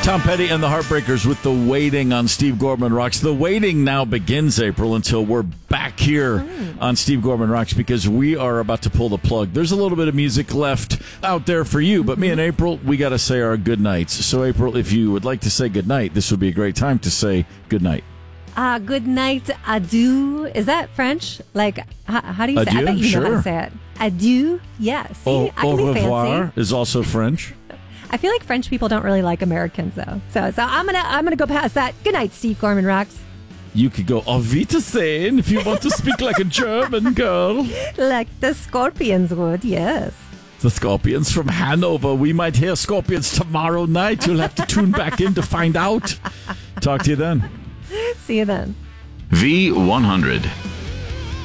Tom Petty and the Heartbreakers with The Waiting on Steve Gorman Rocks. The waiting now begins, April, until we're back here on Steve Gorman Rocks because we are about to pull the plug. There's a little bit of music left out there for you, but me and April, we got to say our good nights. So, April, if you would like to say good night, this would be a great time to say good night. Good night, adieu. Is that French? Like, how do you say it? Adieu? I bet you know how Sure. to say it. Adieu. Yeah, see? I Au can be revoir fancy. is also French. I feel like French people don't really like Americans, though. So I'm gonna go past that. Good night, Steve Gorman Rocks. You could go Auf Wiedersehen if you want to speak like a German girl. Like the Scorpions would, yes. The Scorpions from Hanover. We might hear Scorpions tomorrow night. You'll have to tune back in to find out. Talk to you then. See you then. V100.